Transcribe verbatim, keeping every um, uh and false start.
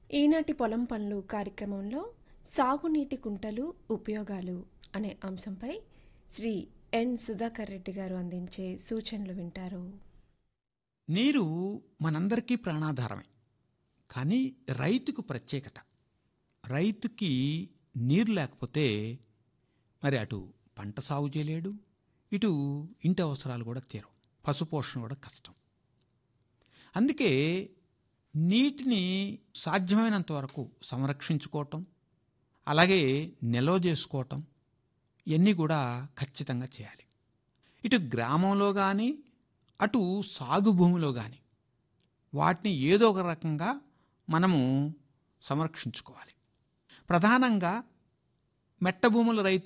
ఈనాటి పొలం పనులు కార్యక్రమంలో సాగునీటి కుంటలు ఉపయోగాలు అనే అంశంపై శ్రీ ఎన్ సుధాకర్ రెడ్డి గారు అందించే సూచనలు వింటారు. నీరు మనందరికీ ప్రాణాధారమే. కానీ రైతుకు ప్రత్యేకత. రైతుకి నీరు లేకపోతే మరి అటు పంట సాగు చేయలేడు, ఇటు ఇంటి అవసరాలు కూడా తీరవు, పశుపోషణ కూడా కష్టం. అందుకే నీటిని సాధ్యమైనంత వరకు సంరక్షించుకోవటం, అలాగే నిల్వ చేసుకోవటం ఇవన్నీ కూడా ఖచ్చితంగా చేయాలి. ఇటు గ్రామంలో కానీ అటు సాగు భూమిలో కానీ వాటిని ఏదో ఒక రకంగా మనము సంరక్షించుకోవాలి. ప్రధానంగా మెట్ట భూముల రైతు